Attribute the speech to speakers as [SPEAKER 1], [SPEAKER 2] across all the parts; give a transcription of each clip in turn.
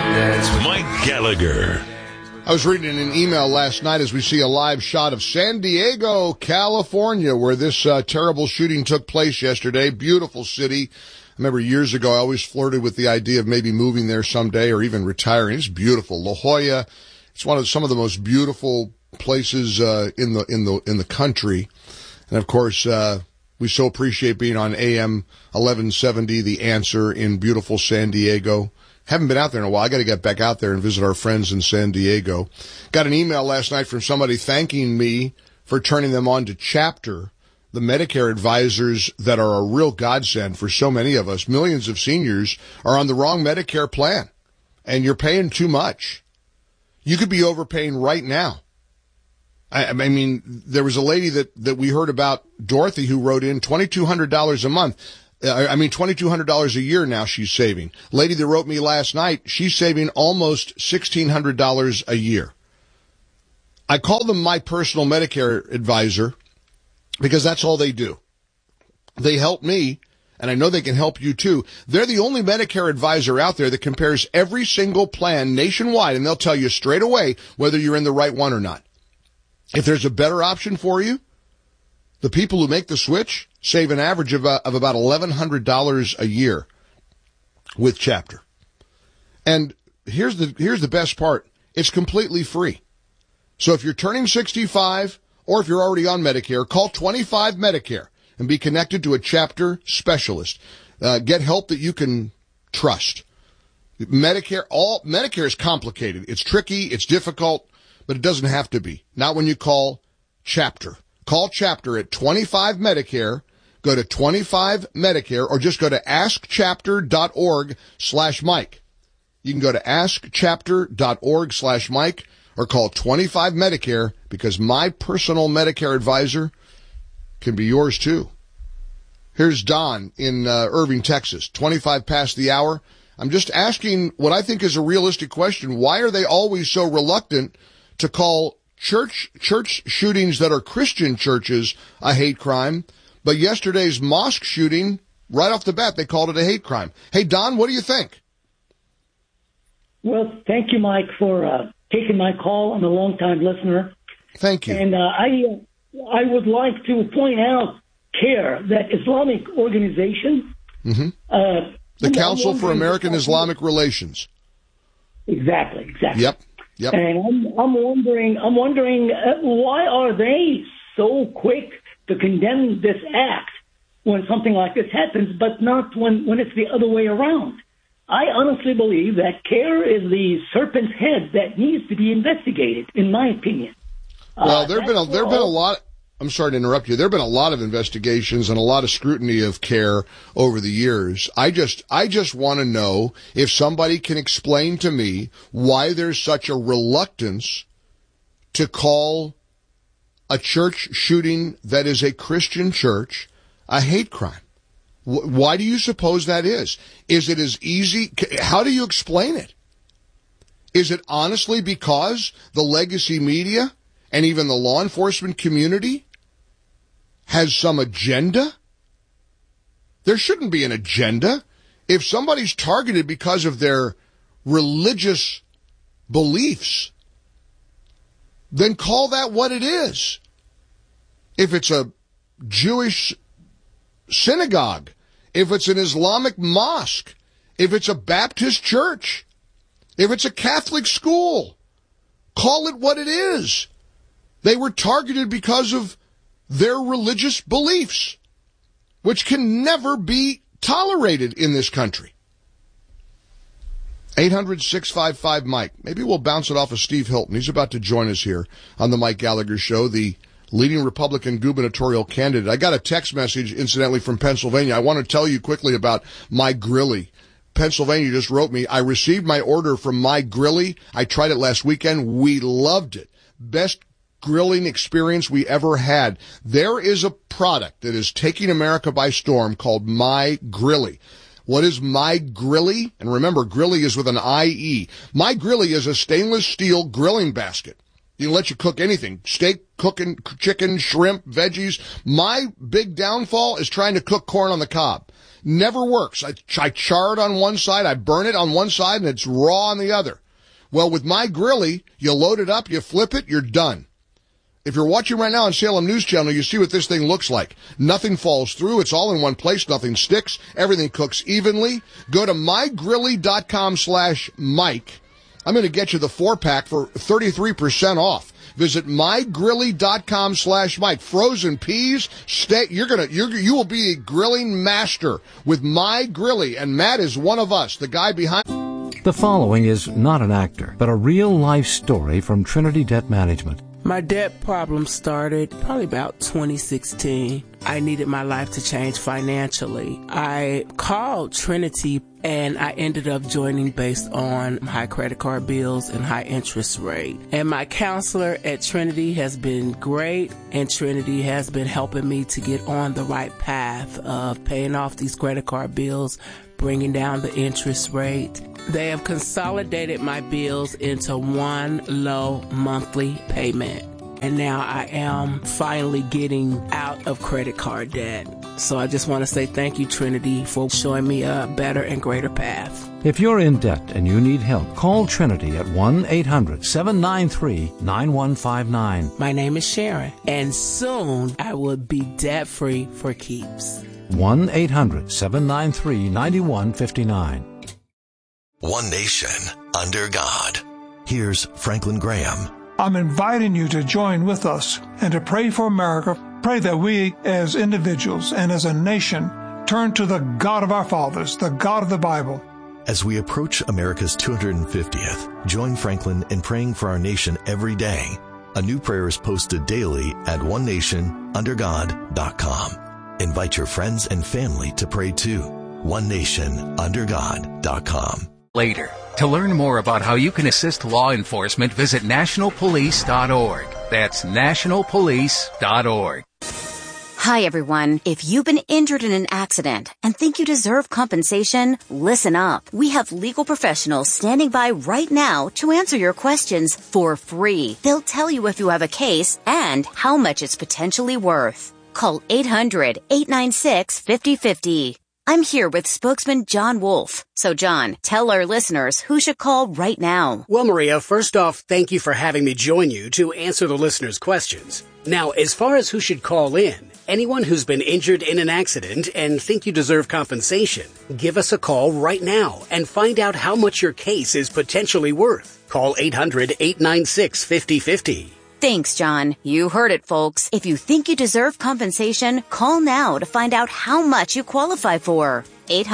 [SPEAKER 1] Mike Gallagher.
[SPEAKER 2] I was reading an email last night as we see a live shot of San Diego, California, where this terrible shooting took place yesterday. Beautiful city. I remember years ago I always flirted with the idea of maybe moving there someday or even retiring. It's beautiful. La Jolla, it's some of the most beautiful places in the country. And of course, we so appreciate being on AM 1170 The Answer in beautiful San Diego. Haven't been out there in a while. I got to get back out there and visit our friends in San Diego. Got an email last night from somebody thanking me for turning them on to Chapter, the Medicare advisors that are a real godsend for so many of us. Millions of seniors are on the wrong Medicare plan, and you're paying too much. You could be overpaying right now. I mean, there was a lady that we heard about, Dorothy, who wrote in $2,200 a month. $2,200 a year now she's saving. Lady that wrote me last night, she's saving almost $1,600 a year. I call them my personal Medicare advisor because that's all they do. They help me, and I know they can help you too. They're the only Medicare advisor out there that compares every single plan nationwide, and they'll tell you straight away whether you're in the right one or not. If there's a better option for you, the people who make the switch save an average of about $1,100 a year with Chapter. And here's the best part. It's completely free. So if you're turning 65 or if you're already on Medicare, call 25 Medicare and be connected to a Chapter specialist. Get help that you can trust. Medicare is complicated. It's tricky. It's difficult, but it doesn't have to be. Not when you call Chapter. Call Chapter at 25 Medicare. Go to 25 Medicare or just go to askchapter.org/Mike. You can go to askchapter.org/Mike or call 25 Medicare because my personal Medicare advisor can be yours too. Here's Don in Irving, Texas, 25 past the hour. I'm just asking what I think is a realistic question. Why are they always so reluctant to call church shootings that are Christian churches a hate crime? But yesterday's mosque shooting, right off the bat, they called it a hate crime. Hey, Don, what do you think?
[SPEAKER 3] Well, thank you, Mike, for taking my call. I'm a longtime listener.
[SPEAKER 2] Thank you.
[SPEAKER 3] And I would like to point out CARE, that Islamic organization.
[SPEAKER 2] Mm-hmm. The Council for American Islamic Relations.
[SPEAKER 3] Exactly.
[SPEAKER 2] Yep.
[SPEAKER 3] And I'm wondering, why are they so quick to condemn this act when something like this happens, but not when it's the other way around? I honestly believe that CARE is the serpent's head that needs to be investigated, in my opinion.
[SPEAKER 2] Well, there've been a lot. I'm sorry to interrupt you. There have been a lot of investigations and a lot of scrutiny of CARE over the years. I just want to know if somebody can explain to me why there's such a reluctance to call a church shooting that is a Christian church a hate crime. Why do you suppose that is? Is it as easy? How do you explain it? Is it honestly because the legacy media and even the law enforcement community has some agenda? There shouldn't be an agenda. If somebody's targeted because of their religious beliefs, then call that what it is. If it's a Jewish synagogue, if it's an Islamic mosque, if it's a Baptist church, if it's a Catholic school, call it what it is. They were targeted because of their religious beliefs, which can never be tolerated in this country. 800-655-Mike. Maybe we'll bounce it off of Steve Hilton. He's about to join us here on the Mike Gallagher Show, the leading Republican gubernatorial candidate. I got a text message, incidentally, from Pennsylvania. I want to tell you quickly about My Grilly. Pennsylvania just wrote me, I received my order from My Grilly. I tried it last weekend. We loved it. Best grilling experience we ever had. There is a product that is taking America by storm called My Grilly. What is My Grilly? And remember, Grilly is with an I-E. My Grilly is a stainless steel grilling basket. It'll let you cook anything. Steak, cooking, chicken, shrimp, veggies. My big downfall is trying to cook corn on the cob. Never works. I char it on one side, I burn it on one side, and it's raw on the other. Well, with My Grilly, you load it up, you flip it, you're done. If you're watching right now on Salem News Channel, you see what this thing looks like. Nothing falls through. It's all in one place. Nothing sticks. Everything cooks evenly. Go to mygrilly.com/Mike. I'm going to get you the 4-pack for 33% off. Visit mygrilly.com/Mike. Frozen peas, steak. You will be a grilling master with My Grilly, and Matt is one of us, the guy behind.
[SPEAKER 1] The following is not an actor, but a real-life story from Trinity Debt Management.
[SPEAKER 4] My debt problem started probably about 2016. I needed my life to change financially. I called Trinity and I ended up joining based on high credit card bills and high interest rate. And my counselor at Trinity has been great, and Trinity has been helping me to get on the right path of paying off these credit card bills, bringing down the interest rate. They have consolidated my bills into one low monthly payment. And now I am finally getting out of credit card debt. So I just want to say thank you, Trinity, for showing me a better and greater path.
[SPEAKER 1] If you're in debt and you need help, call Trinity at 1-800-793-9159.
[SPEAKER 4] My name is Sharon, and soon I will be debt-free for keeps.
[SPEAKER 1] 1-800-793-9159.
[SPEAKER 5] One nation, under God. Here's Franklin Graham.
[SPEAKER 6] I'm inviting you to join with us and to pray for America. Pray that we as individuals and as a nation turn to the God of our fathers, the God of the Bible.
[SPEAKER 5] As we approach America's 250th, join Franklin in praying for our nation every day. A new prayer is posted daily at onenationundergod.com. Invite your friends and family to pray too. onenationundergod.com.
[SPEAKER 7] Later. To learn more about how you can assist law enforcement, visit nationalpolice.org. That's nationalpolice.org.
[SPEAKER 8] Hi, everyone. If you've been injured in an accident and think you deserve compensation, listen up. We have legal professionals standing by right now to answer your questions for free. They'll tell you if you have a case and how much it's potentially worth. Call 800-896-5050. I'm here with spokesman John Wolf. So, John, tell our listeners who should call right now.
[SPEAKER 9] Well, Maria, first off, thank you for having me join you to answer the listeners' questions. Now, as far as who should call in, anyone who's been injured in an accident and think you deserve compensation, give us a call right now and find out how much your case is potentially worth. Call 800-896-5050.
[SPEAKER 8] Thanks, John. You heard it, folks. If you think you deserve compensation, call now to find out how much you qualify for.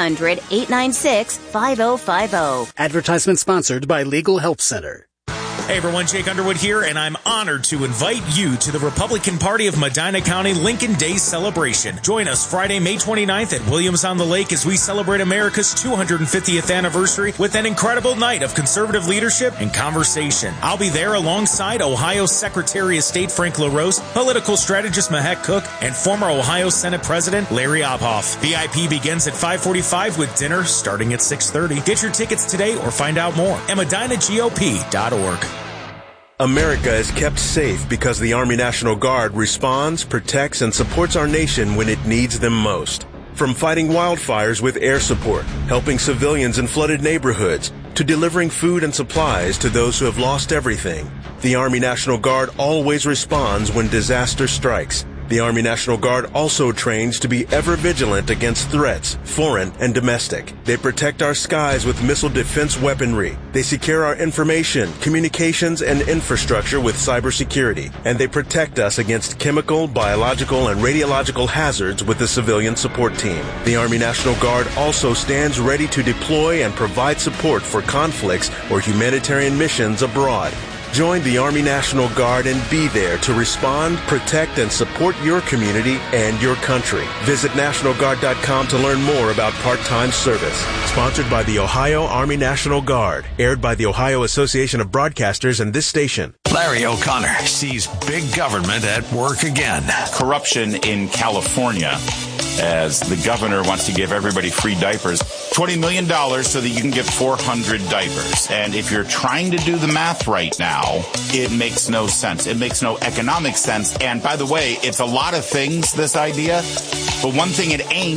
[SPEAKER 8] 800-896-5050.
[SPEAKER 9] Advertisement sponsored by Legal Help Center.
[SPEAKER 10] Hey everyone, Jake Underwood here, and I'm honored to invite you to the Republican Party of Medina County Lincoln Day celebration. Join us Friday, May 29th at Williams on the Lake as we celebrate America's 250th anniversary with an incredible night of conservative leadership and conversation. I'll be there alongside Ohio Secretary of State Frank LaRose, political strategist Mahek Cook, and former Ohio Senate President Larry Obhoff. VIP begins at 5:45 with dinner starting at 6:30. Get your tickets today or find out more at MedinaGOP.org.
[SPEAKER 11] America is kept safe because the Army National Guard responds, protects, and supports our nation when it needs them most. From fighting wildfires with air support, helping civilians in flooded neighborhoods, to delivering food and supplies to those who have lost everything, the Army National Guard always responds when disaster strikes. The Army National Guard also trains to be ever vigilant against threats, foreign and domestic. They protect our skies with missile defense weaponry. They secure our information, communications, and infrastructure with cybersecurity. And they protect us against chemical, biological, and radiological hazards with the civilian support team. The Army National Guard also stands ready to deploy and provide support for conflicts or humanitarian missions abroad. Join the Army National Guard and be there to respond, protect, and support your community and your country. Visit NationalGuard.com to learn more about part-time service. Sponsored by the Ohio Army National Guard. Aired by the Ohio Association of Broadcasters and this station.
[SPEAKER 12] Larry O'Connor sees big government at work again.
[SPEAKER 13] Corruption in California, as the governor wants to give everybody free diapers. $20 million so that you can get 400 diapers. And if you're trying to do the math right now, it makes no sense. It makes no economic sense. And by the way, it's a lot of things, this idea. But one thing it ain't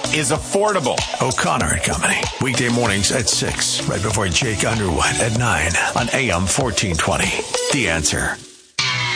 [SPEAKER 13] is affordable.
[SPEAKER 12] O'Connor and Company. Weekday mornings at 6, right before Jake Underwood at 9 on AM 1420. The Answer.